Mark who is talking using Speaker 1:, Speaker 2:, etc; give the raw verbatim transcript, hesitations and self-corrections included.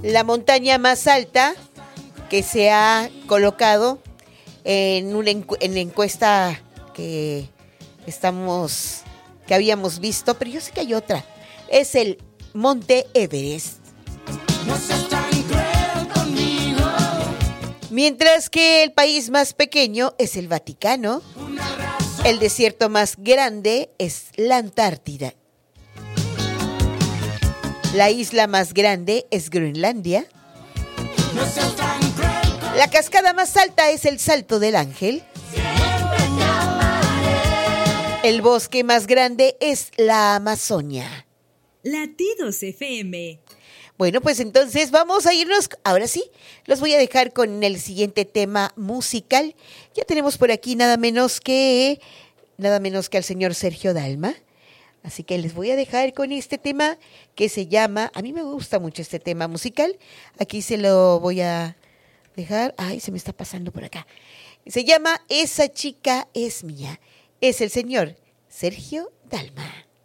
Speaker 1: la montaña más alta que se ha colocado en una encu- en la encuesta que estamos, que habíamos visto, pero yo sé que hay otra. Es el Monte Everest.
Speaker 2: No seas tan cruel conmigo.
Speaker 1: Mientras que el país más pequeño es el Vaticano. El desierto más grande es la Antártida. La isla más grande es Groenlandia.
Speaker 2: No seas tan cruel conmigo.
Speaker 1: La cascada más alta es el Salto del Ángel. El bosque más grande es la Amazonia.
Speaker 3: Latidos F M.
Speaker 1: Bueno, pues entonces vamos a irnos, ahora sí, los voy a dejar con el siguiente tema musical. Ya tenemos por aquí nada menos que, nada menos que al señor Sergio Dalma. Así que les voy a dejar con este tema que se llama, a mí me gusta mucho este tema musical. Aquí se lo voy a dejar, ay, se me está pasando por acá. Se llama Esa chica es mía. Es el señor Sergio Dalma.